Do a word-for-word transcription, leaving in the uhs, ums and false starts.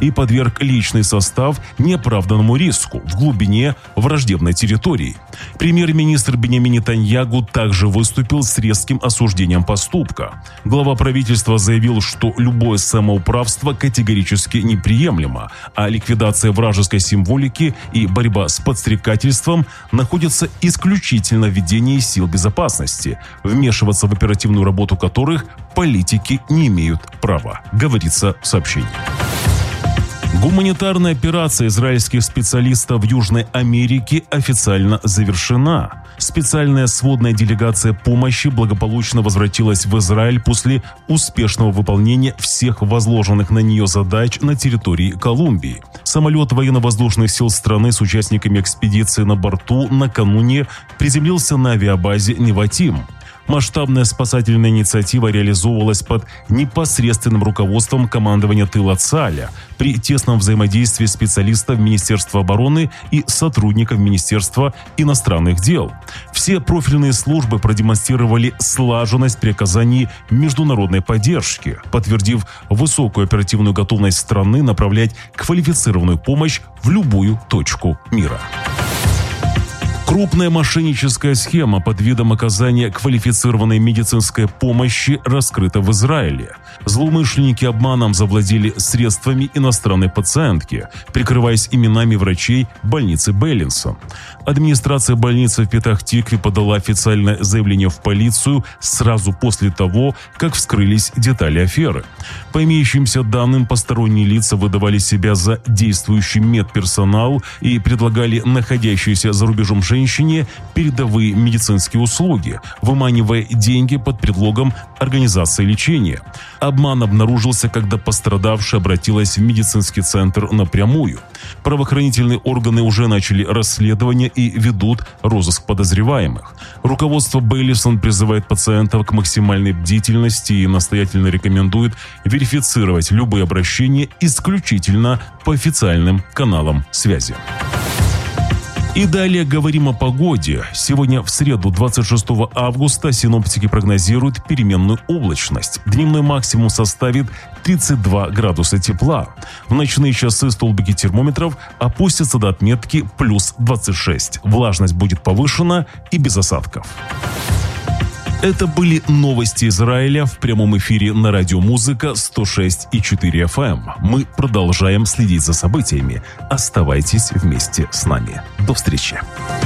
и подверг личный состав неоправданному риску в глубине враждебной территории. Премьер-министр Биньямин Нетаньягу также выступил с резким осуждением поступка. Глава правительства заявил, что любое самоуправство категорически неприемлемо, а ликвидация вражеской символики и борьба с подстрекательством находятся исключительно в ведении сил безопасности, вмешиваться в оперативную работу которых политики не имеют права, говорится в сообщении. Гуманитарная операция израильских специалистов в Южной Америке официально завершена. Специальная сводная делегация помощи благополучно возвратилась в Израиль после успешного выполнения всех возложенных на нее задач на территории Колумбии. Самолет военно-воздушных сил страны с участниками экспедиции на борту накануне приземлился на авиабазе Неватим. Масштабная спасательная инициатива реализовывалась под непосредственным руководством командования тыла ЦАЛЯ при тесном взаимодействии специалистов Министерства обороны и сотрудников Министерства иностранных дел. Все профильные службы продемонстрировали слаженность при оказании международной поддержки, подтвердив высокую оперативную готовность страны направлять квалифицированную помощь в любую точку мира. Крупная мошенническая схема под видом оказания квалифицированной медицинской помощи раскрыта в Израиле. Злоумышленники обманом завладели средствами иностранной пациентки, прикрываясь именами врачей больницы Беллинсон. Администрация больницы в Петах-Тикве подала официальное заявление в полицию сразу после того, как вскрылись детали аферы. По имеющимся данным, посторонние лица выдавали себя за действующий медперсонал и предлагали находящейся за рубежом женщине передовые медицинские услуги, выманивая деньги под предлогом организации лечения. Обман обнаружился, когда пострадавшая обратилась в медицинский центр напрямую. Правоохранительные органы уже начали расследование и ведут розыск подозреваемых. Руководство Беллинсон призывает пациентов к максимальной бдительности и настоятельно рекомендует верифицировать любые обращения исключительно по официальным каналам связи. И далее говорим о погоде. Сегодня в среду, двадцать шестого августа, синоптики прогнозируют переменную облачность. Дневной максимум составит тридцать два градуса тепла. В ночные часы столбики термометров опустятся до отметки плюс двадцать шесть. Влажность будет повышена и без осадков. Это были новости Израиля в прямом эфире на радио Музыка сто шесть и четыре эф эм. Мы продолжаем следить за событиями. Оставайтесь вместе с нами. До встречи.